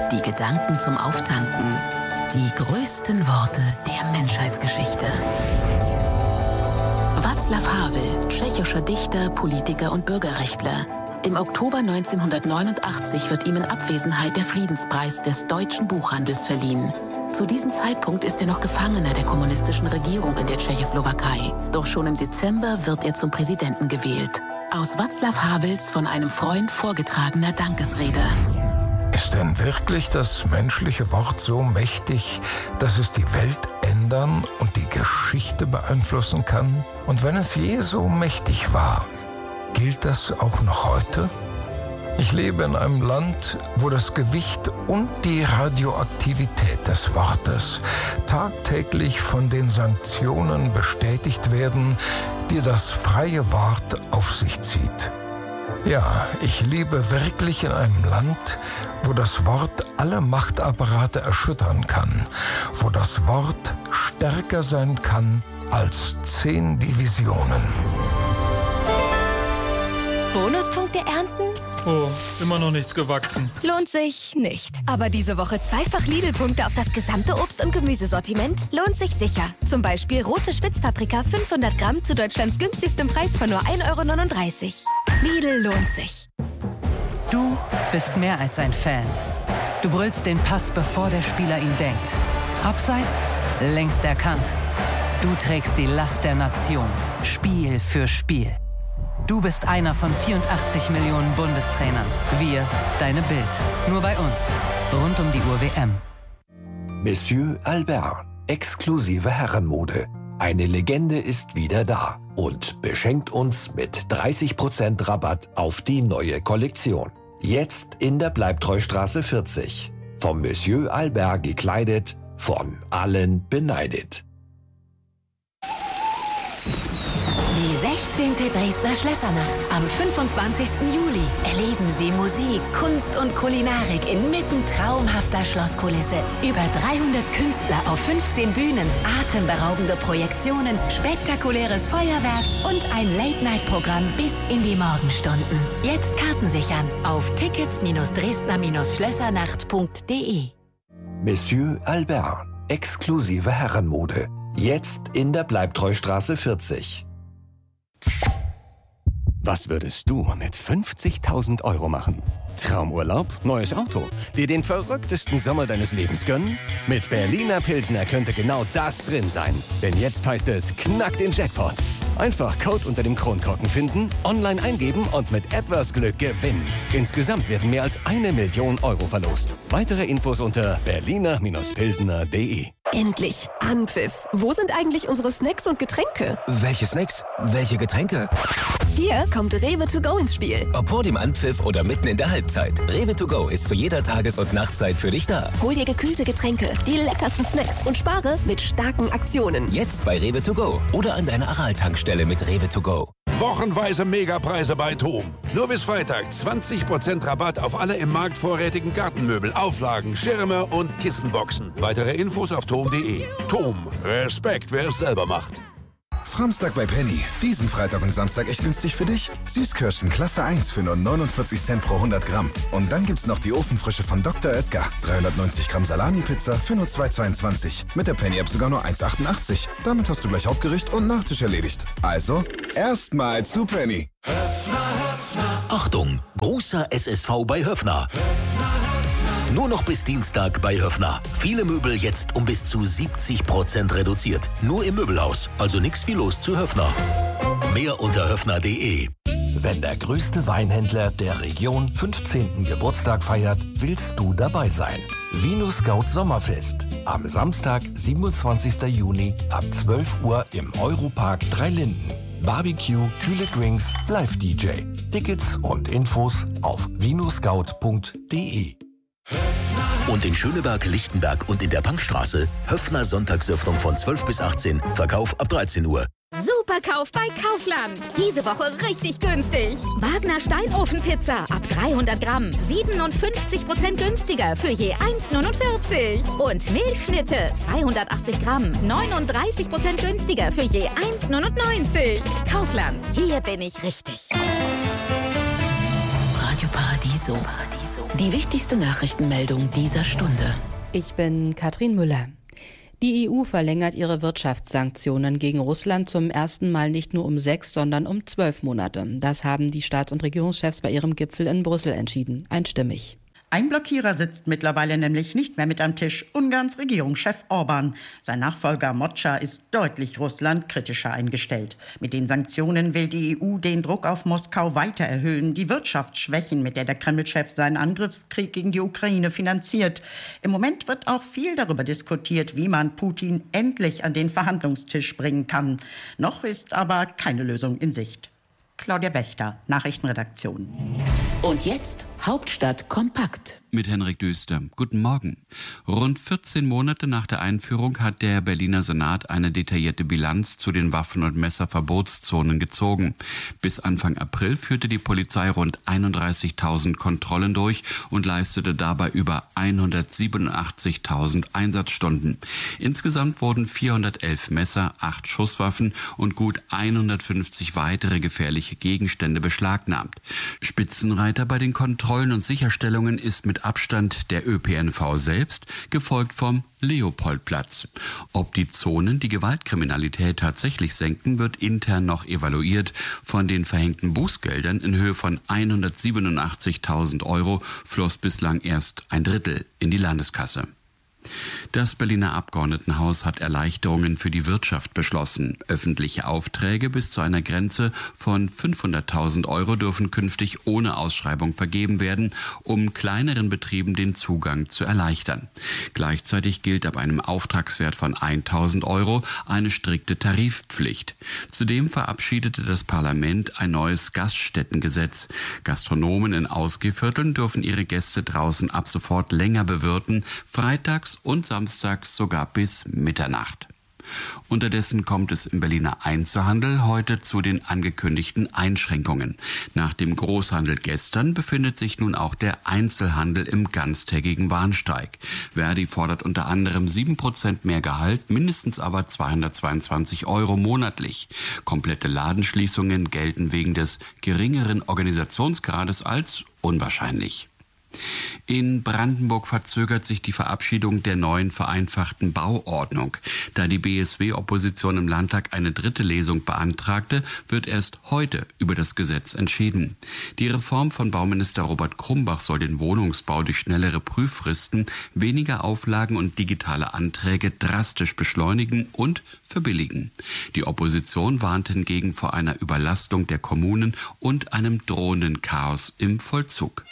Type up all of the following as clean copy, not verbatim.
die Gedanken zum Auftanken, die größten Worte der Menschheitsgeschichte. Václav Havel, tschechischer Dichter, Politiker und Bürgerrechtler. Im Oktober 1989 wird ihm in Abwesenheit der Friedenspreis des deutschen Buchhandels verliehen. Zu diesem Zeitpunkt ist er noch Gefangener der kommunistischen Regierung in der Tschechoslowakei. Doch schon im Dezember wird er zum Präsidenten gewählt. Aus Václav Havels von einem Freund vorgetragener Dankesrede. Ist denn wirklich das menschliche Wort so mächtig, dass es die Welt ändern und die Geschichte beeinflussen kann? Und wenn es je so mächtig war, gilt das auch noch heute? Ich lebe in einem Land, wo das Gewicht und die Radioaktivität des Wortes tagtäglich von den Sanktionen bestätigt werden, die das freie Wort auf sich zieht. Ja, ich lebe wirklich in einem Land, wo das Wort alle Machtapparate erschüttern kann, wo das Wort stärker sein kann als 10 Divisionen. Bonuspunkte ernten? Oh, immer noch nichts gewachsen. Lohnt sich nicht. Aber diese Woche zweifach Lidl-Punkte auf das gesamte Obst- und Gemüsesortiment lohnt sich sicher. Zum Beispiel rote Spitzpaprika 500 Gramm zu Deutschlands günstigstem Preis von nur 1,39 €. Lidl lohnt sich. Du bist mehr als ein Fan. Du brüllst den Pass, bevor der Spieler ihn denkt. Abseits, längst erkannt. Du trägst die Last der Nation, Spiel für Spiel. Du bist einer von 84 Millionen Bundestrainern. Wir, deine Bild. Nur bei uns. Rund um die Uhr WM. Monsieur Albert. Exklusive Herrenmode. Eine Legende ist wieder da und beschenkt uns mit 30% Rabatt auf die neue Kollektion. Jetzt in der Bleibtreustraße 40. Vom Monsieur Albert gekleidet, von allen beneidet. Die 16. Dresdner Schlössernacht am 25. Juli. Erleben Sie Musik, Kunst und Kulinarik inmitten traumhafter Schlosskulisse. Über 300 Künstler auf 15 Bühnen, atemberaubende Projektionen, spektakuläres Feuerwerk und ein Late-Night-Programm bis in die Morgenstunden. Jetzt Karten sichern auf tickets-dresdner-schlössernacht.de. Monsieur Albert. Exklusive Herrenmode. Jetzt in der Bleibtreustraße 40. Was würdest du mit 50.000 € machen? Traumurlaub, neues Auto, dir den verrücktesten Sommer deines Lebens gönnen? Mit Berliner Pilsner könnte genau das drin sein. Denn jetzt heißt es, knack den Jackpot. Einfach Code unter dem Kronkorken finden, online eingeben und mit etwas Glück gewinnen. Insgesamt werden mehr als 1 Million € verlost. Weitere Infos unter berliner-pilsner.de. Endlich Anpfiff. Wo sind eigentlich unsere Snacks und Getränke? Welche Snacks? Welche Getränke? Hier kommt Rewe to go ins Spiel. Ob vor dem Anpfiff oder mitten in der Halbzeit. Rewe to go ist zu jeder Tages- und Nachtzeit für dich da. Hol dir gekühlte Getränke, die leckersten Snacks und spare mit starken Aktionen. Jetzt bei Rewe to go oder an deiner Aral-Tankstelle mit Rewe to go. Wochenweise Megapreise bei TOM. Nur bis Freitag 20% Rabatt auf alle im Markt vorrätigen Gartenmöbel, Auflagen, Schirme und Kissenboxen. Weitere Infos auf tom.de. TOM. Respekt, wer es selber macht. Framstag bei Penny. Diesen Freitag und Samstag echt günstig für dich. Süßkirschen Klasse 1 für nur 49 Cent pro 100 Gramm. Und dann gibt's noch die Ofenfrische von Dr. Oetker. 390 Gramm Salami-Pizza für nur 2,22. Mit der Penny-App sogar nur 1,88. Damit hast du gleich Hauptgericht und Nachtisch erledigt. Also, erstmal zu Penny. Achtung, großer SSV bei Höffner. Nur noch bis Dienstag bei Höffner. Viele Möbel jetzt um bis zu 70% reduziert. Nur im Möbelhaus. Also nix wie los zu Höffner. Mehr unter höffner.de. Wenn der größte Weinhändler der Region 15. Geburtstag feiert, willst du dabei sein. Vino Scout Sommerfest. Am Samstag, 27. Juni ab 12 Uhr im Europark Dreilinden. Barbecue, kühle Drinks, Live-DJ. Tickets und Infos auf vinoscout.de. Und in Schöneberg, Lichtenberg und in der Punkstraße Höffner Sonntagsöffnung von 12 bis 18, Verkauf ab 13 Uhr. Superkauf bei Kaufland. Diese Woche richtig günstig. Wagner Steinofenpizza ab 300 Gramm. 57% günstiger für je 1,49. Und Milchschnitte 280 Gramm. 39% günstiger für je 1,99. Kaufland. Hier bin ich richtig. Radio Paradies. Paradiso. Die wichtigste Nachrichtenmeldung dieser Stunde. Ich bin Katrin Müller. Die EU verlängert ihre Wirtschaftssanktionen gegen Russland zum ersten Mal nicht nur um 6, sondern um 12 Monate. Das haben die Staats- und Regierungschefs bei ihrem Gipfel in Brüssel entschieden. Einstimmig. Ein Blockierer sitzt mittlerweile nämlich nicht mehr mit am Tisch, Ungarns Regierungschef Orbán. Sein Nachfolger Mocsa ist deutlich Russland kritischer eingestellt. Mit den Sanktionen will die EU den Druck auf Moskau weiter erhöhen, die Wirtschaft schwächen, mit der der Kreml-Chef seinen Angriffskrieg gegen die Ukraine finanziert. Im Moment wird auch viel darüber diskutiert, wie man Putin endlich an den Verhandlungstisch bringen kann. Noch ist aber keine Lösung in Sicht. Claudia Wächter, Nachrichtenredaktion. Und jetzt Hauptstadt kompakt. Mit Henrik Düster. Guten Morgen. Rund 14 Monate nach der Einführung hat der Berliner Senat eine detaillierte Bilanz zu den Waffen- und Messerverbotszonen gezogen. Bis Anfang April führte die Polizei rund 31.000 Kontrollen durch und leistete dabei über 187.000 Einsatzstunden. Insgesamt wurden 411 Messer, 8 Schusswaffen und gut 150 weitere gefährliche Gegenstände beschlagnahmt. Spitzenreiter bei den Kontrollen und Sicherstellungen ist mit Abstand der ÖPNV selbst, gefolgt vom Leopoldplatz. Ob die Zonen die Gewaltkriminalität tatsächlich senken, wird intern noch evaluiert. Von den verhängten Bußgeldern in Höhe von 187.000 Euro floss bislang erst ein Drittel in die Landeskasse. Das Berliner Abgeordnetenhaus hat Erleichterungen für die Wirtschaft beschlossen. Öffentliche Aufträge bis zu einer Grenze von 500.000 Euro dürfen künftig ohne Ausschreibung vergeben werden, um kleineren Betrieben den Zugang zu erleichtern. Gleichzeitig gilt ab einem Auftragswert von 1.000 Euro eine strikte Tarifpflicht. Zudem verabschiedete das Parlament ein neues Gaststättengesetz. Gastronomen in Ausgehvierteln dürfen ihre Gäste draußen ab sofort länger bewirten, freitags und samstags sogar bis Mitternacht. Unterdessen kommt es im Berliner Einzelhandel heute zu den angekündigten Einschränkungen. Nach dem Großhandel gestern befindet sich nun auch der Einzelhandel im ganztägigen Warnstreik. Verdi fordert unter anderem 7% mehr Gehalt, mindestens aber 222 Euro monatlich. Komplette Ladenschließungen gelten wegen des geringeren Organisationsgrades als unwahrscheinlich. In Brandenburg verzögert sich die Verabschiedung der neuen vereinfachten Bauordnung. Da die BSW-Opposition im Landtag eine dritte Lesung beantragte, wird erst heute über das Gesetz entschieden. Die Reform von Bauminister Robert Krumbach soll den Wohnungsbau durch schnellere Prüffristen, weniger Auflagen und digitale Anträge drastisch beschleunigen und verbilligen. Die Opposition warnt hingegen vor einer Überlastung der Kommunen und einem drohenden Chaos im Vollzug.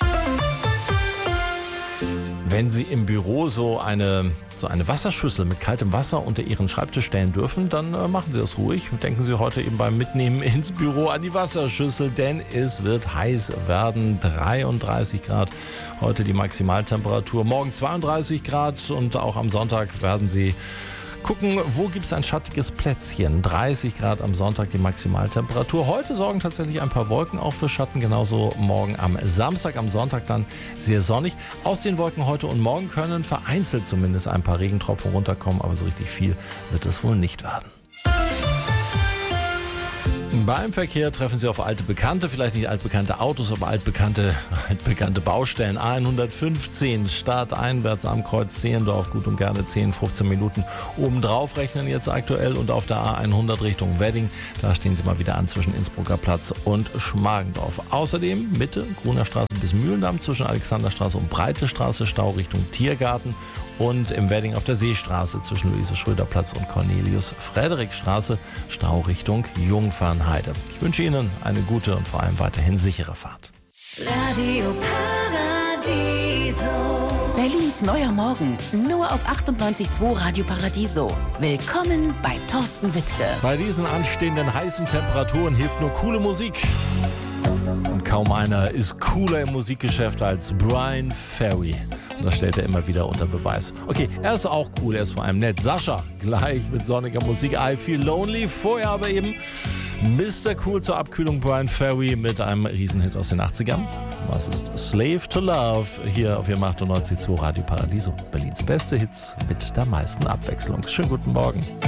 Wenn Sie im Büro so eine Wasserschüssel mit kaltem Wasser unter Ihren Schreibtisch stellen dürfen, dann machen Sie das ruhig. Denken Sie heute eben beim Mitnehmen ins Büro an die Wasserschüssel, denn es wird heiß werden. 33 Grad heute die Maximaltemperatur, morgen 32 Grad und auch am Sonntag werden Sie gucken, wo gibt es ein schattiges Plätzchen. 30 Grad am Sonntag die Maximaltemperatur. Heute sorgen tatsächlich ein paar Wolken auch für Schatten. Genauso morgen am Samstag, am Sonntag dann sehr sonnig. Aus den Wolken heute und morgen können vereinzelt zumindest ein paar Regentropfen runterkommen, aber so richtig viel wird es wohl nicht werden. Beim Verkehr treffen Sie auf alte Bekannte, vielleicht nicht altbekannte Autos, aber altbekannte Baustellen. A115 stadteinwärts am Kreuz Zehendorf, gut und gerne 10, 15 Minuten obendrauf rechnen jetzt aktuell. Und auf der A100 Richtung Wedding, da stehen Sie mal wieder an zwischen Innsbrucker Platz und Schmargendorf. Außerdem Mitte, Gruner Straße bis Mühlendamm, zwischen Alexanderstraße und Breite Straße, Stau Richtung Tiergarten. Und im Wedding auf der Seestraße zwischen Luise-Schröder-Platz und Cornelius-Friedrich-Straße, Stau Richtung Jungfernheide. Ich wünsche Ihnen eine gute und vor allem weiterhin sichere Fahrt. Radio Paradiso. Berlins neuer Morgen, nur auf 98.2 Radio Paradiso. Willkommen bei Thorsten Wittke. Bei diesen anstehenden heißen Temperaturen hilft nur coole Musik. Und kaum einer ist cooler im Musikgeschäft als Bryan Ferry. Und das stellt er immer wieder unter Beweis. Okay, er ist auch cool, er ist vor allem nett. Sascha, gleich mit sonniger Musik. I Feel Lonely. Vorher aber eben Mr. Cool zur Abkühlung, Bryan Ferry mit einem Riesenhit aus den 80ern. Was ist Slave to Love? Hier auf Ihrem 98.2 Radio Paradiso. Berlins beste Hits mit der meisten Abwechslung. Schönen guten Morgen.